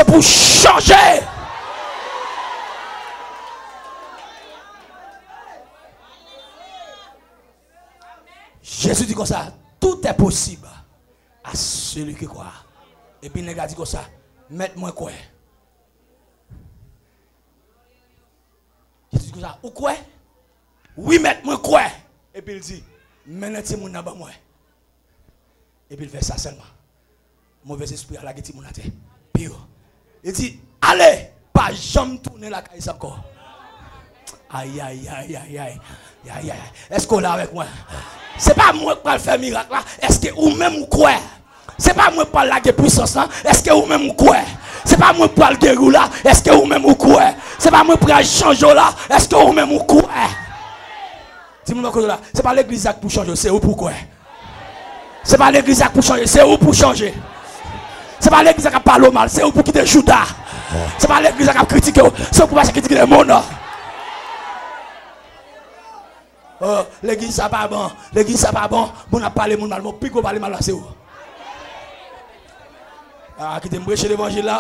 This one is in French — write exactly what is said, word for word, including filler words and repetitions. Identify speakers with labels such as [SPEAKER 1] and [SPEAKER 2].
[SPEAKER 1] c'est pour changer. Jésus dit comme ça, tout est possible à celui qui croit. Et puis il a dit comme ça, mettez-moi quoi? Jésus dit comme ça, ou quoi? Oui, mettez-moi quoi? Et puis il dit, mettez mon dans moi. Et puis il fait ça seulement. Mauvais esprit à la gueule mon até. Pire. Il dit, allez, pas jamais tourner la caisse encore. Aïe, aïe, aïe, aïe, aïe, aïe, aïe. Est-ce qu'on est avec moi? C'est pas moi qui vais faire miracle là. Est-ce que vous même vous croyez? C'est pas moi qui parle la puissance là. Est-ce que vous même vous croyez? C'est pas moi qui parle guérou là. Est-ce que vous même vous croyez? C'est pas moi qui parle changer là. Est-ce que vous même vous croyez? Dis-moi là, c'est pas l'église qui pour changer, c'est vous pourquoi? C'est pas l'église qui pour changer, c'est vous pour changer. C'est pas l'église qui parle mal, c'est vous pour quitter Judas. C'est pas l'église qui critique, c'est vous pour pas critiquer le monde. Oh, l'église ça pas bon, l'église ça pas bon, bon a parlé mon mal, mon pico parler mal là c'est où? Ah, qui t'aime prêcher l'évangile là?